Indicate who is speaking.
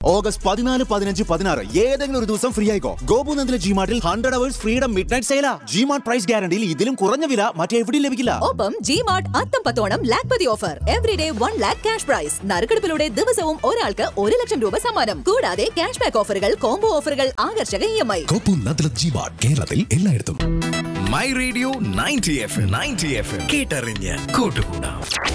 Speaker 1: August 14, 15, 16 ഏതെങ്കിലും ഒരു ദിവസം ഫ്രീ ആയിക്കോ. ഗോപുനന്ദിലെ ജിമാർട്ടിൽ 100 hours freedom midnight സെയിലാ. G-Mart price ഗ്യാരണ്ടിയിൽ ഇതിലും കുറഞ്ഞ വില മറ്റെവിടെയും ലഭിക്കില്ല.
Speaker 2: ഒപ്പം G-Mart അത്തംപത്തോണം lakhpati offer. Everyday 1 lakh cash prize. നറുക്കെടുപ്പിലൂടെ ദിവസവും ഒരാൾക്ക് 1 ലക്ഷം രൂപ സമ്മാനം. കൂടാതെ ക്യാഷ് ബാക്ക് ഓഫറുകൾ, കോംബോ ഓഫറുകൾ, ആകർഷക EMI.
Speaker 3: ഗോപുനന്ദിലെ ജിമാർട്ട് കേരളത്തിൽ എല്ലായിടത്തും.
Speaker 4: മൈ റേഡിയോ 90 FM കേട്ടറിഞ്ഞ് കൂട്ടുകൂടാം.